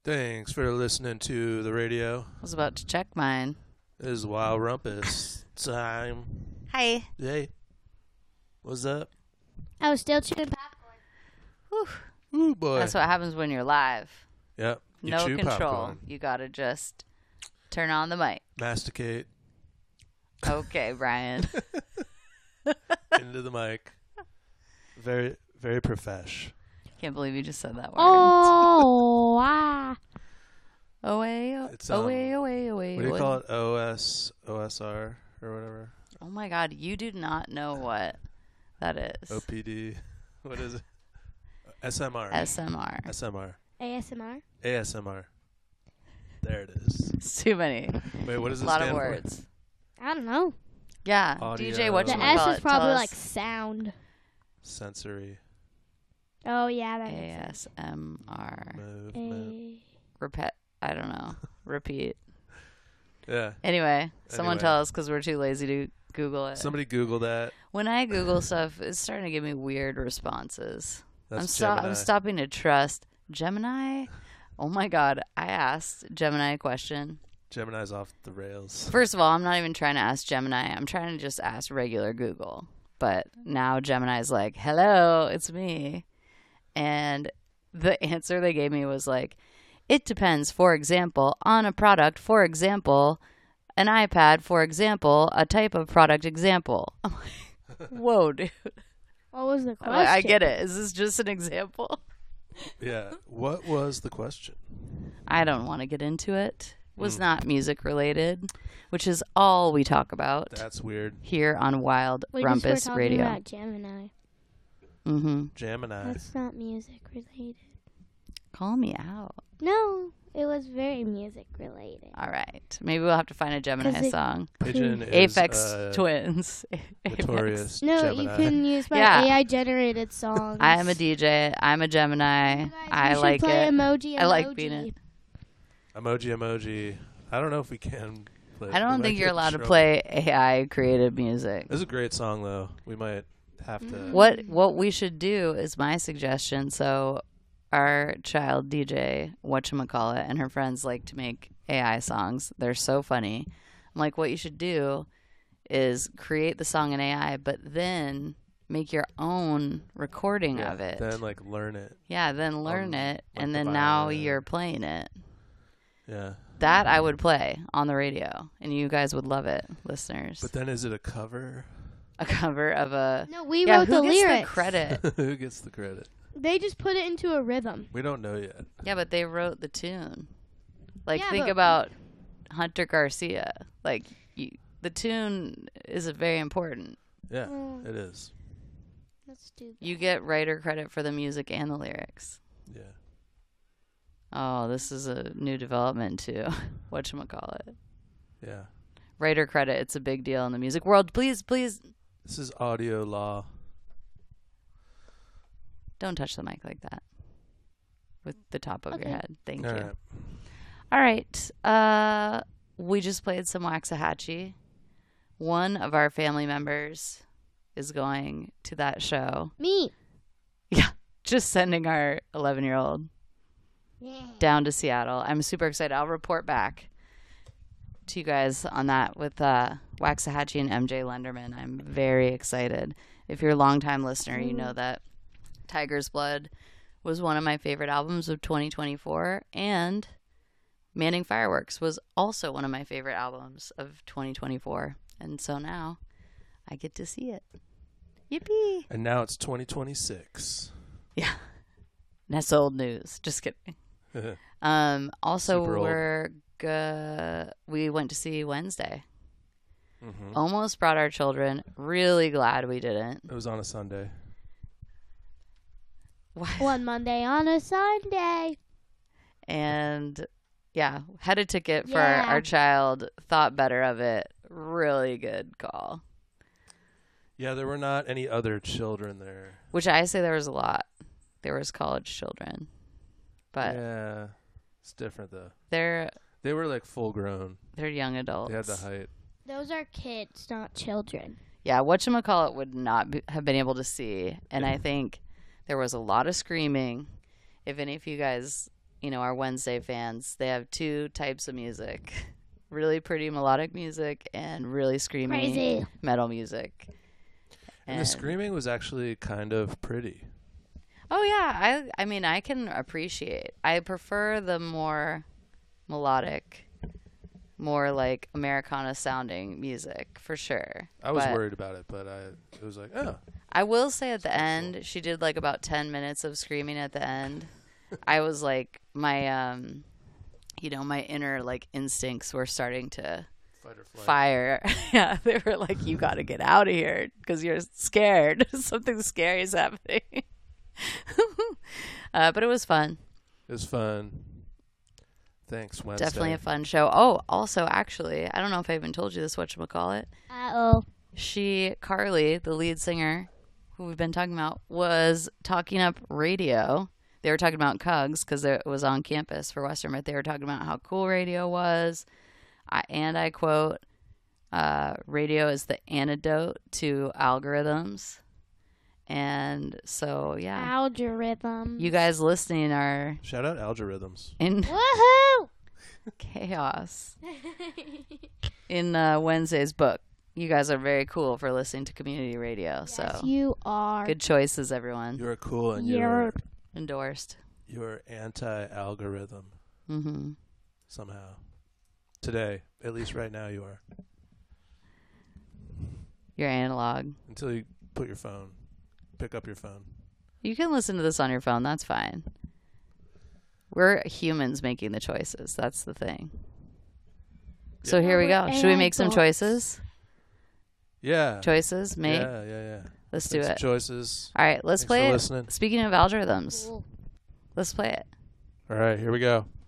Thanks for listening to the radio. I was about to check mine. This is Wild Rumpus time. Hi. Hey. What's up? I was still chewing popcorn. Whew. Ooh, boy. That's what happens when you're live. Yep. You No chew control. popcorn. You gotta just turn on the mic. Masticate Okay, Brian. into the mic. Very, very profesh. Can't believe you just said that word. Oh, ah. Away, It's, away, away, away. What do you call it? OSR or whatever? Oh my God, you do not know what that is. OPD. What is it? SMR. SMR. SMR. ASMR. ASMR. There it is. It's too many. Wait, what does A it lot of stand for? words. I don't know. Yeah. Audio. DJ, what The you S call is it? probably Tell like us. sound. Sensory. Oh, yeah, that makes sense. ASMR. Movement. Repeat. I don't know. Repeat. Yeah. Anyway, someone Anyway. tell us because we're too lazy to Google it. Somebody Google that. When I Google stuff, it's starting to give me weird responses. That's I'm Gemini. stopping to trust Gemini. Oh my God. I asked Gemini a question. Gemini's off the rails. First of all, I'm not even trying to ask Gemini. I'm trying to just ask regular Google. But now Gemini's like, hello, it's me. And the answer they gave me was like, it depends, for example, on a product, for example, an iPad, for example, a type of product example. I'm like, whoa, dude. What was the I'm question? like, I get it. Is this just an example? Yeah. What was the question? I don't want to get into it. It was not music related, which is all we talk about That's weird. here on Wild We just were Rumpus talking Radio. about Gemini. Mm-hmm. Gemini. That's not music related. Call me out. No, it was very music related. All right. Maybe we'll have to find a Gemini 'Cause it- song. Pigeon is Aphex Twins. notorious No, Gemini. you can use my Yeah. AI generated songs. I am a DJ. I'm a Gemini. You guys, I we should like play it. Emoji. I like being it. Emoji. I don't know if we can play. I don't we might think you're get allowed to trouble. play AI created music. This is a great song, though. We might have to. What we should do is my suggestion. So our child DJ, whatchamacallit, and her friends like to make AI songs. They're so funny. I'm like, what you should do is create the song in AI, but then make your own recording Yeah, of it. Then, like, learn it. Yeah, then learn on, it, like, and the then now violin. you're playing it. Yeah. That I would play on the radio, and you guys would love it, listeners. But then is it a cover? A cover of a... No, we yeah, wrote who the gets lyrics. the credit? Who gets the credit? They just put it into a rhythm. We don't know yet. Yeah, but they wrote the tune. Like, Yeah, think but- about Hunter Garcia. Like, the tune is very important. Yeah, Mm. it is. Let's do that. You get writer credit for the music and the lyrics. Yeah. Oh, this is a new development, too. Whatchamacallit. Yeah. Writer credit, it's a big deal in the music world. Please, please, This is audio law. don't touch the mic like that with the top of Okay. your head. Thank All you. right. All right. We just played some Waxahachie. One of our family members is going to that show. Me. Yeah, just sending our 11-year-old Yeah. down to Seattle. I'm super excited. I'll report back to you guys on that with Waxahachie and MJ Lenderman. I'm very excited. If you're a longtime listener, you know that Tiger's Blood was one of my favorite albums of 2024, and Manning Fireworks was also one of my favorite albums of 2024. And so now I get to see it. Yippee! And now it's 2026. Yeah. That's old news. Just kidding. Also, Super old. we went to see Wednesday. Mm-hmm. Almost brought our children. Really glad we didn't. It was on a Sunday. One Monday on a Sunday. And yeah, had a ticket for Yeah. our child. Thought better of it. Really good call. Yeah, there were not any other children there. Which I say there was a lot. There was college children, but Yeah, it's different though. they're They were like full grown. young adults. They had the height. Those are kids, not children. Yeah, whatchamacallit would not have been able to see. And I think there was a lot of screaming. If any of you guys our Wednesday fans, they have two types of music. Really pretty melodic music and really screamy Crazy. metal music. And the screaming was actually kind of pretty. Oh yeah, I mean I can appreciate. I prefer the more melodic, more like Americana sounding music for sure. I was But worried about it, but it was like, oh. I will say at the end, she did like about 10 minutes of screaming at the end. I was like my my inner like instincts were starting to Fight or flight. fire. Yeah, they were like, you got to get out of here because you're scared. Something scary is happening. But it was fun. It was fun. Thanks, Wednesday. Definitely a fun show. Oh, also, actually, I don't know if I even told you this, whatchamacallit. Uh-oh. Carly, the lead singer, who we've been talking about, was talking up radio. They were talking about Cugs because it was on campus for Western, but they were talking about how cool radio was. And I quote, radio is the antidote to algorithms. And so, yeah. Algorithm. You guys listening are Shout out Algorithms. in Woohoo! chaos in Wednesday's book. You guys are very cool for listening to community radio. Yes, So you are. good choices, everyone. You are cool and You're Endorsed. you're anti-algorithm Mm-hmm. somehow. Today, at least right now, you are. You're analog. Until you pick up your phone. You can listen to this on your phone. That's fine. We're humans making the choices. That's the thing. So Yeah. here we We're go. Should we make some bots. choices? Yeah. Choices made? Yeah. Let's do Make some it. choices. All right, let's Thanks play for it. listening. Speaking of algorithms, cool. let's play it. All right, here we go.